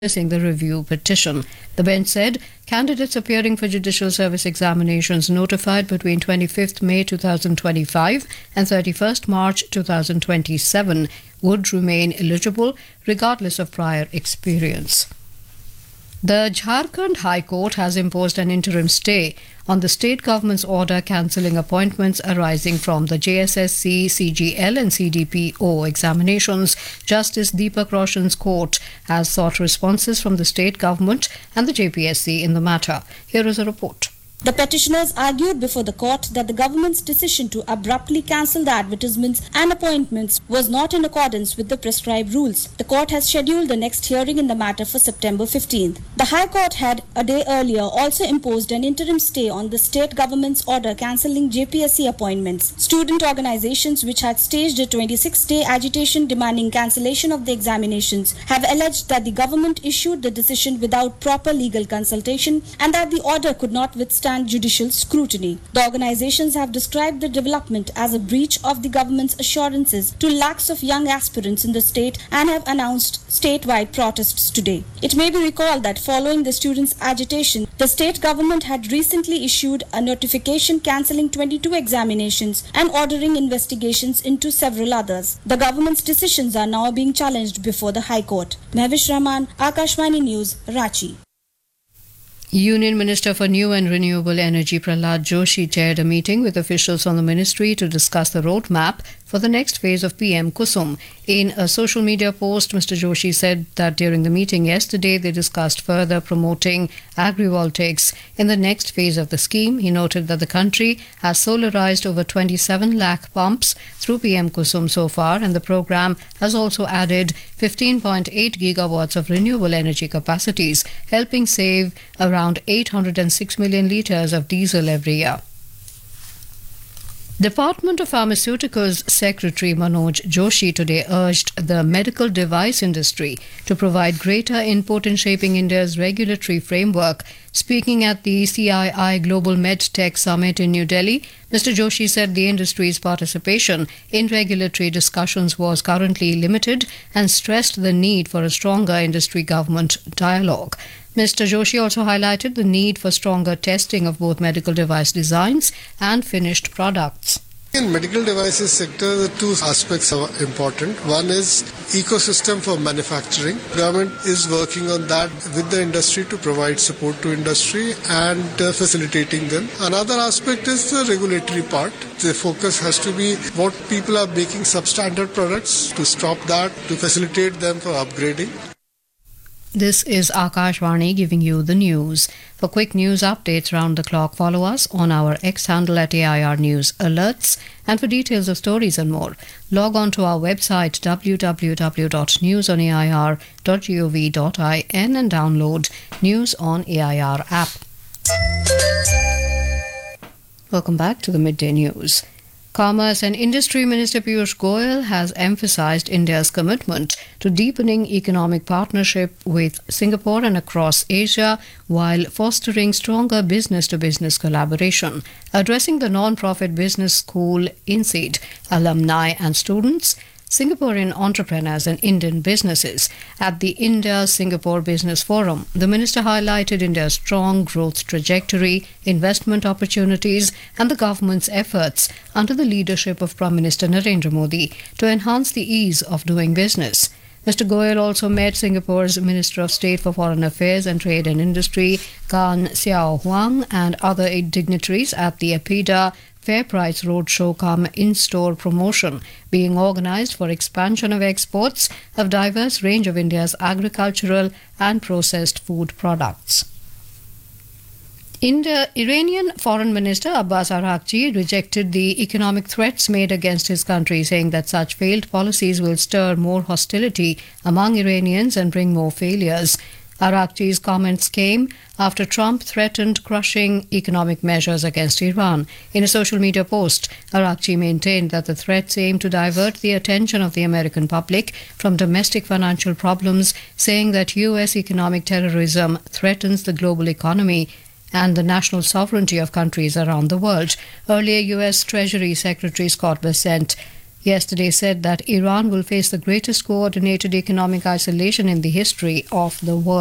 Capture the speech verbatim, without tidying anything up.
dismissing the review petition. The bench said candidates appearing for judicial service examinations notified between twenty-fifth May two thousand twenty-five and thirty-first March two thousand twenty-seven would remain eligible regardless of prior experience. The Jharkhand High Court has imposed an interim stay on the state government's order cancelling appointments arising from the J S S C, C G L and C D P O examinations. Justice Deepak Roshan's court has sought responses from the state government and the J P S C in the matter. Here is a report. The petitioners argued before the court that the government's decision to abruptly cancel the advertisements and appointments was not in accordance with the prescribed rules. The court has scheduled the next hearing in the matter for September fifteenth. The High Court had, a day earlier, also imposed an interim stay on the state government's order cancelling J P S C appointments. Student organizations which had staged a twenty-six day agitation demanding cancellation of the examinations have alleged that the government issued the decision without proper legal consultation and that the order could not withstand judicial scrutiny. The organizations have described the development as a breach of the government's assurances to lakhs of young aspirants in the state and have announced statewide protests today. It may be recalled that following the students' agitation, the state government had recently issued a notification cancelling twenty-two examinations and ordering investigations into several others. The government's decisions are now being challenged before the High Court. Mehvish Rahman, Akashvani News, Ranchi. Union Minister for New and Renewable Energy Prahlad Joshi chaired a meeting with officials on the ministry to discuss the roadmap for the next phase of P M Kusum. In a social media post, Mister Joshi said that during the meeting yesterday they discussed further promoting agrivoltaics in the next phase of the scheme. He noted that the country has solarized over twenty-seven lakh pumps through P M Kusum so far, and the program has also added fifteen point eight gigawatts of renewable energy capacities, helping save around eight hundred six million litres of diesel every year. Department of Pharmaceuticals Secretary Manoj Joshi today urged the medical device industry to provide greater input in shaping India's regulatory framework. Speaking at the C I I Global MedTech Summit in New Delhi, Mister Joshi said the industry's participation in regulatory discussions was currently limited and stressed the need for a stronger industry-government dialogue. Mister Joshi also highlighted the need for stronger testing of both medical device designs and finished products. In medical devices sector, the two aspects are important. One is ecosystem for manufacturing. Government is working on that with the industry to provide support to industry and uh, facilitating them. Another aspect is the regulatory part. The focus has to be what people are making substandard products, to stop that, to facilitate them for upgrading. This is Akashvani giving you the news. For quick news updates round the clock, follow us on our X handle at A I R News Alerts. And for details of stories and more, log on to our website w w w dot news on a i r dot gov dot in and download News on A I R app. Welcome back to the Midday News. Commerce and Industry Minister Piyush Goyal has emphasized India's commitment to deepening economic partnership with Singapore and across Asia while fostering stronger business-to-business collaboration. Addressing the non-profit business school INSEAD alumni and students, Singaporean entrepreneurs and Indian businesses at the India-Singapore Business Forum, the minister highlighted India's strong growth trajectory, investment opportunities and the government's efforts under the leadership of Prime Minister Narendra Modi to enhance the ease of doing business. Mister Goyal also met Singapore's Minister of State for Foreign Affairs and Trade and Industry, Gan Xiao Huang, and other dignitaries at the APIDA Fair Price Roadshow cum in-store promotion being organised for expansion of exports of diverse range of India's agricultural and processed food products. India, Iranian Foreign Minister Abbas Araghchi rejected the economic threats made against his country, saying that such failed policies will stir more hostility among Iranians and bring more failures. Araghchi's comments came after Trump threatened crushing economic measures against Iran. In a social media post, Araghchi maintained that the threats aim to divert the attention of the American public from domestic financial problems, saying that U S economic terrorism threatens the global economy and the national sovereignty of countries around the world. Earlier, U S Treasury Secretary Scott Bessent yesterday said that Iran will face the greatest coordinated economic isolation in the history of the world.